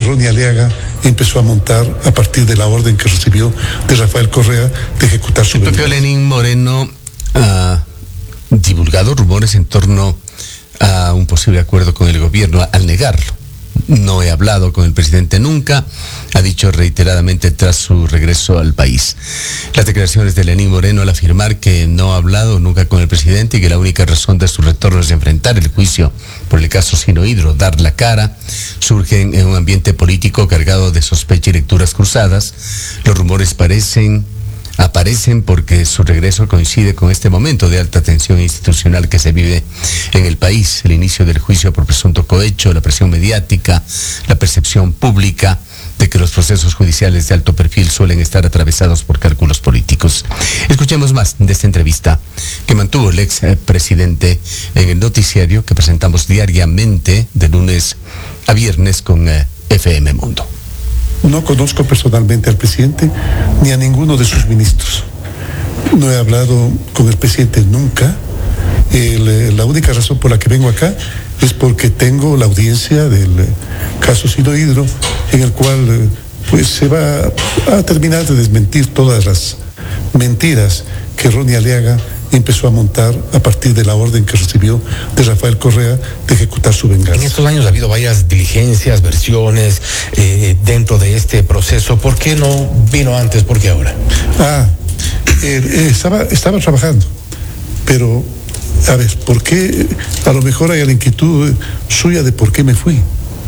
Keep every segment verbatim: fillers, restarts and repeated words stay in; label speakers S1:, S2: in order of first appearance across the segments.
S1: Ronnie Aliaga empezó a montar a partir de la orden que recibió de Rafael Correa de ejecutar su
S2: El propio
S1: venganza.
S2: Lenín Moreno ha divulgado rumores en torno a un posible acuerdo con el gobierno al negarlo. No he hablado con el presidente nunca, ha dicho reiteradamente tras su regreso al país. Las declaraciones de Lenín Moreno al afirmar que no ha hablado nunca con el presidente y que la única razón de su retorno es enfrentar el juicio por el caso Sinohydro, dar la cara, surgen en un ambiente político cargado de sospecha y lecturas cruzadas. Los rumores parecen... aparecen porque su regreso coincide con este momento de alta tensión institucional que se vive en el país, el inicio del juicio por presunto cohecho, la presión mediática, la percepción pública de que los procesos judiciales de alto perfil suelen estar atravesados por cálculos políticos. Escuchemos más de esta entrevista que mantuvo el ex presidente en el noticiario que presentamos diariamente de lunes a viernes con F M Mundo.
S1: No conozco personalmente al presidente ni a ninguno de sus ministros. No he hablado con el presidente nunca. El, la única razón por la que vengo acá es porque tengo la audiencia del caso Sinohydro, en el cual pues se va a terminar de desmentir todas las mentiras que Ronnie Aliaga empezó a montar a partir de la orden que recibió de Rafael Correa de ejecutar su venganza.
S3: En estos años ha habido varias diligencias, versiones eh, dentro de este proceso. ¿Por qué no vino antes? ¿Por qué ahora?
S1: Ah, eh, estaba, estaba trabajando, pero a ver, ¿por qué? A lo mejor hay la inquietud suya de por qué me fui.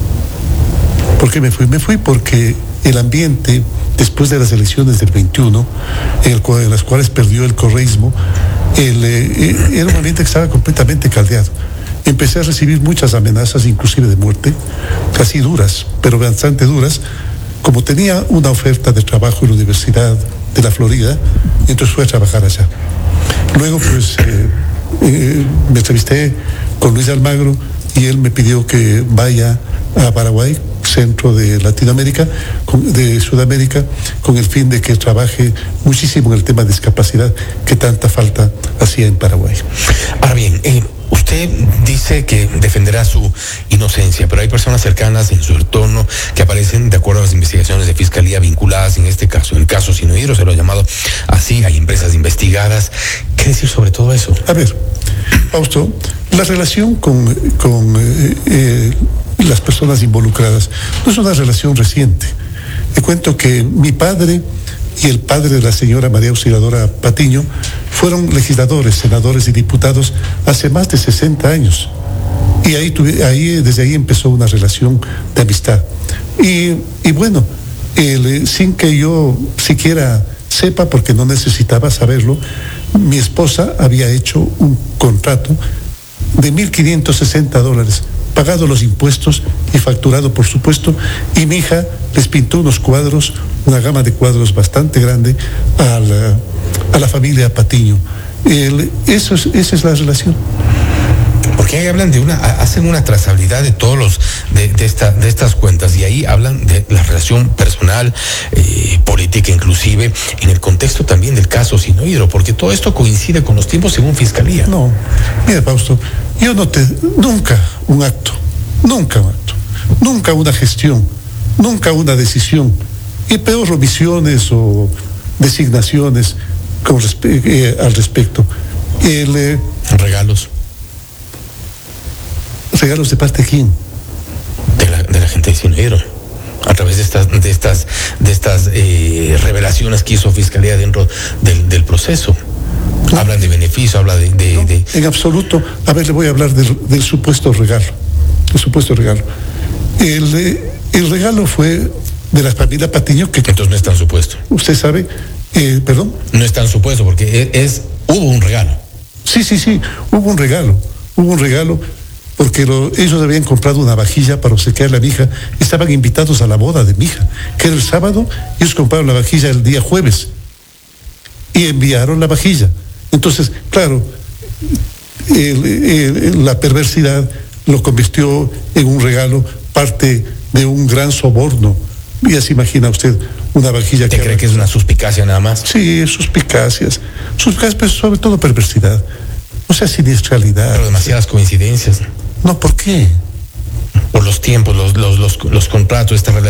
S1: ¿Por qué me fui? Me fui porque el ambiente, después de las elecciones del veintiuno, en, el cual, en las cuales perdió el correísmo, el, eh, era un ambiente que estaba completamente caldeado. Empecé a recibir muchas amenazas, inclusive de muerte, casi duras, pero bastante duras. Como tenía una oferta de trabajo en la Universidad de la Florida, entonces fui a trabajar allá. Luego, pues, eh, eh, me entrevisté con Luis Almagro y él me pidió que vaya a Paraguay, centro de Latinoamérica, con, de Sudamérica, con el fin de que trabaje muchísimo en el tema de discapacidad que tanta falta hacía en Paraguay.
S3: Ahora bien, eh, usted dice que defenderá su inocencia, pero hay personas cercanas en su entorno que aparecen, de acuerdo a las investigaciones de Fiscalía, vinculadas en este caso. En el caso Sinohydro se lo ha llamado así, hay empresas investigadas. ¿Qué decir sobre todo eso?
S1: A ver, Fausto, la relación con, con eh, eh, las personas involucradas no es una relación reciente. Le cuento que mi padre y el padre de la señora María Auxiliadora Patiño fueron legisladores, senadores y diputados hace más de sesenta años. Y ahí, tuve, ahí desde ahí empezó una relación de amistad. Y, y bueno, el, sin que yo siquiera sepa, porque no necesitaba saberlo, mi esposa había hecho un contrato de mil quinientos sesenta dólares, pagado los impuestos y facturado, por supuesto, y mi hija les pintó unos cuadros, una gama de cuadros bastante grande a la, a la familia Patiño. El, eso es, esa es la relación.
S3: Porque ahí hablan de una, hacen una trazabilidad de todos los, de, de, esta, de estas cuentas, y ahí hablan de la relación personal, eh, política inclusive, en el contexto también del caso Sinohydro, porque todo esto coincide con los tiempos según Fiscalía.
S1: No, mira, Fausto, yo no te, nunca un acto, nunca un acto, nunca una gestión, nunca una decisión, y peor omisiones o designaciones con respe- eh, al respecto. El, eh,
S3: Regalos.
S1: ¿Regalos de parte de quién?
S3: De la, de la gente de Sinohydro, a través de estas, de estas, de estas eh, revelaciones que hizo Fiscalía dentro del, del proceso. No. Hablan de beneficio, habla de... de,
S1: no,
S3: de...
S1: En absoluto. A ver, le voy a hablar del, del supuesto regalo. El supuesto regalo. El, eh, el regalo fue de la familia Patiño que...
S3: Entonces no es tan supuesto.
S1: Usted sabe, eh, perdón.
S3: No es tan supuesto, porque es, es hubo un regalo.
S1: Sí, sí, sí, hubo un regalo. Hubo un regalo porque lo, ellos habían comprado una vajilla para obsequiarle a mi hija. Estaban invitados a la boda de mi hija, que era el sábado. Ellos compraron la vajilla el día jueves y enviaron la vajilla. Entonces, claro, el, el, la perversidad lo convirtió en un regalo, parte de un gran soborno. Ya se imagina usted una vajilla
S3: que... ¿Te cree que es una suspicacia nada más?
S1: Sí, suspicacias. Suspicacias, pero sobre todo perversidad. O sea, siniestralidad.
S3: Pero demasiadas coincidencias.
S1: No, ¿por qué?
S3: Por los tiempos, los, los, los, los contratos, esta relación.